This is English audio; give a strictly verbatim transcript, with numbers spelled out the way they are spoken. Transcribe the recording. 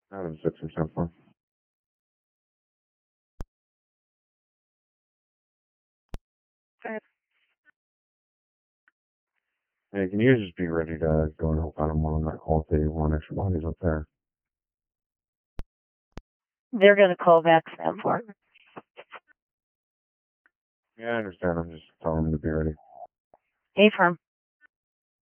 Out of six or so far. Okay. Hey, can you just be ready to go and help out on one on that call if they want extra bodies up there? They're going to call back Sam for it. Yeah, I understand. I'm just telling them to be ready. A firm.